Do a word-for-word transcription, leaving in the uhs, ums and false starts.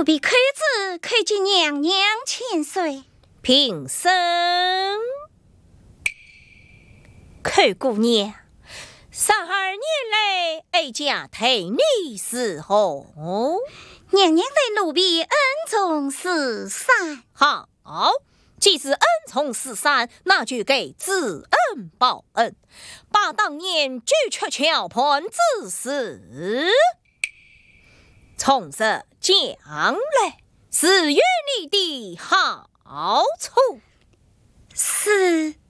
奴婢开子叩见娘娘千岁。 平身。寇姑娘，十二年来，哀家替你伺候。 娘娘对奴婢恩重似山。 好，既是恩重似山，那就该知恩报恩，把当年举出桥盘之事从实讲来，是与你的好处。 是。